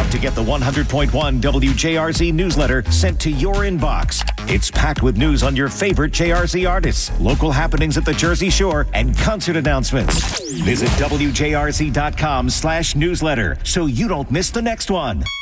to get the 100.1 WJRZ newsletter sent to your inbox. It's packed with news on your favorite JRZ artists, local happenings at the Jersey Shore, and concert announcements. Visit WJRZ.com/newsletter so you don't miss the next one.